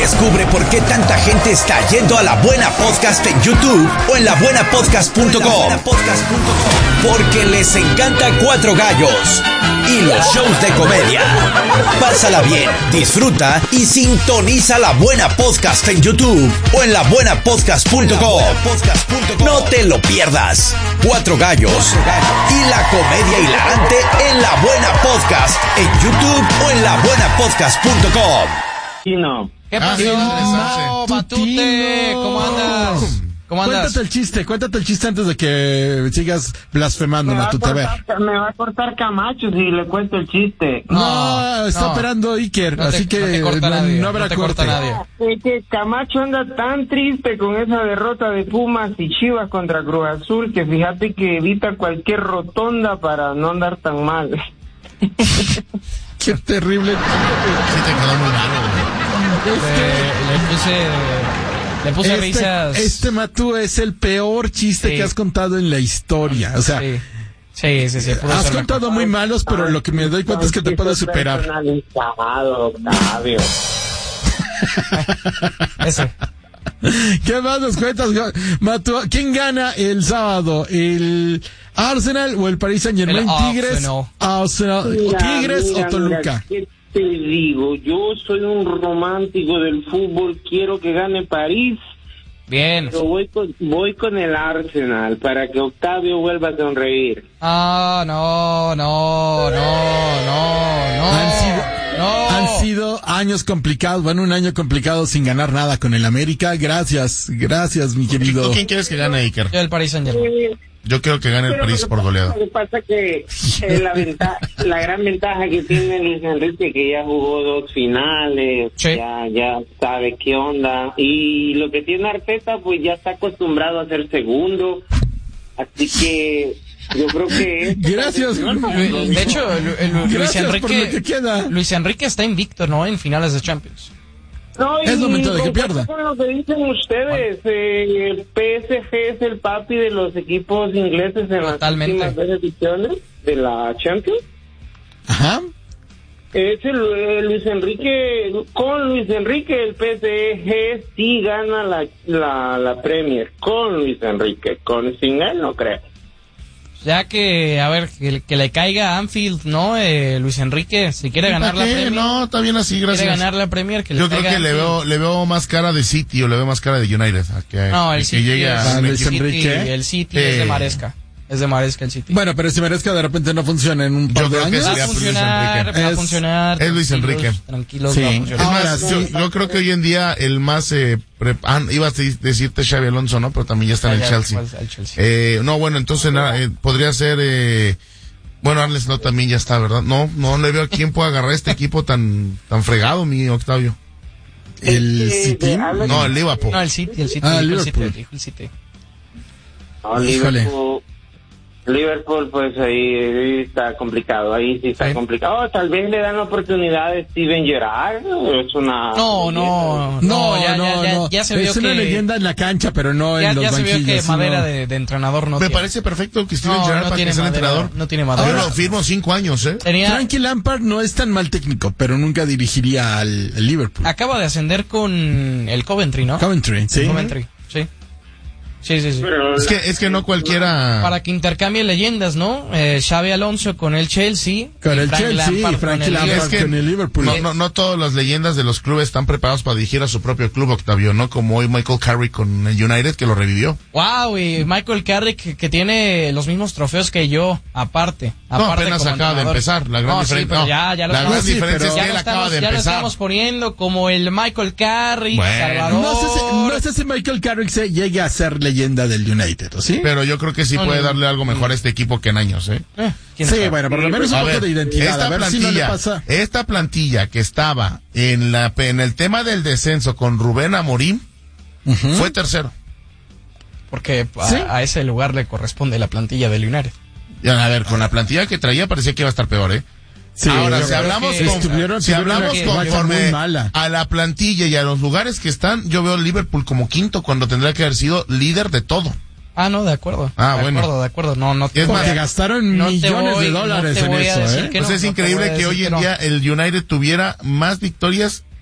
Descubre por qué tanta gente está yendo a La Buena Podcast en YouTube o en labuenapodcast.com. Porque les encanta Cuatro Gallos y los shows de comedia. Pásala bien, disfruta y sintoniza La Buena Podcast en YouTube o en labuenapodcast.com. No te lo pierdas. Cuatro Gallos y la comedia hilarante en La Buena Podcast en YouTube o en labuenapodcast.com. ¿Qué pasó, Matute? ¿Cómo andas? Cuéntate el chiste antes de que sigas blasfemando, Matute. A ver. Me va a cortar Camacho si le cuento el chiste. No, está operando Iker, así que no habrá corte. Es que Camacho anda tan triste con esa derrota de Pumas y Chivas contra Cruz Azul que fíjate que evita cualquier rotonda para no andar tan mal. Qué terrible. Sí te quedó muy malo, Le puse risas. Matú es el peor chiste que has contado en la historia. O sea, sí. Has contado muy malos, pero lo que me doy cuenta es que te puedo superar. Octavio. Ese. ¿Qué más nos cuentas, Matú? ¿Quién gana el sábado? ¿El Arsenal o el Paris Saint-Germain? ¿Tigres? ¿Tigres o Toluca? ¿Qué te digo? Yo soy un romántico del fútbol, quiero que gane París. Bien. Pero voy con el Arsenal para que Octavio vuelva a sonreír. No. Han sido años complicados, un año complicado sin ganar nada con el América. Gracias, mi querido. ¿Tú quién quieres que gane, Iker? Yo el Paris Saint-Germain. Yo creo que gane el París por goleada. Lo que pasa que la gran ventaja que tiene Luis Enrique, que ya jugó 2 finales, ya sabe qué onda, y lo que tiene Arteta, pues ya está acostumbrado a ser segundo, así que yo creo que gracias. De hecho, Luis Enrique está invicto, ¿no? En finales de Champions. No, es momento de que pierda. Con lo que dicen ustedes, PSG es el papi de los equipos ingleses en las últimas 2 ediciones de la Champions. Ajá. Es Luis Enrique, con Luis Enrique el PSG sí gana la Premier, con Luis Enrique, sin él no creo. Ya que, a ver, que le caiga a Anfield, ¿no? Luis Enrique, si quiere ganar la Premier. No, está bien así, gracias. Quiere ganar la Premier, que yo creo que le veo más cara de City o le veo más cara de United. El City llegue a Luis Enrique. El City es de Maresca. Es de Maresca el City. Bueno, pero si Maresca de repente no funciona en un par de años. Va a funcionar. Es Luis Enrique. Tranquilos, va a funcionar. Es más, yo creo que hoy en día el más iba a decirte Xabi Alonso, ¿no? Pero también ya está en el Chelsea. Entonces podría ser Arne Slot también ya está, ¿verdad? No le veo a quién pueda agarrar este equipo tan fregado, mi Octavio. ¿El City? No, el Liverpool. No, el City. El City. Liverpool, pues ahí está complicado, complicado. Tal vez le dan la oportunidad a Steven Gerrard, es una... Ya se vio es una leyenda en la cancha, pero no en los banquillos. Ya se vio que madera de entrenador no Me tiene. parece perfecto que Steven Gerrard para que sea entrenador. No tiene madera. Yo lo firmo 5 años, Frankie Lampard no es tan mal técnico, pero nunca dirigiría al Liverpool. Acaba de ascender con el Coventry, ¿no? Coventry, sí. Sí. Es que no cualquiera... Para que intercambie leyendas, ¿no? Xabi Alonso con el Chelsea. Con el Chelsea y Frankie Lampard con el Liverpool. No todas las leyendas de los clubes están preparados para dirigir a su propio club, Octavio, ¿no? Como hoy Michael Carrick con el United, que lo revivió. Wow, y Michael Carrick que tiene los mismos trofeos que yo, aparte. Apenas acaba de empezar. La gran diferencia. La gran diferencia es que él acaba de empezar. Ya lo estamos poniendo como el Michael Carrick, Salvador. No sé si Michael Carrick se llegue a ser leyenda del United, ¿o sí? Pero yo creo que sí puede darle algo mejor a este equipo que en años, Sí, bueno, por lo menos un poco de identidad. Esta plantilla que estaba en el tema del descenso con Rubén Amorim, fue tercero. Porque a ese lugar le corresponde la plantilla del United. A ver, con la plantilla que traía parecía que iba a estar peor, Sí, ahora, si hablamos conforme a la plantilla y a los lugares que están, yo veo Liverpool como quinto cuando tendría que haber sido líder de todo. No, de acuerdo. De acuerdo. No, es más, que gastaron millones de dólares en eso, Pues es increíble que hoy en día el United tuviera más victorias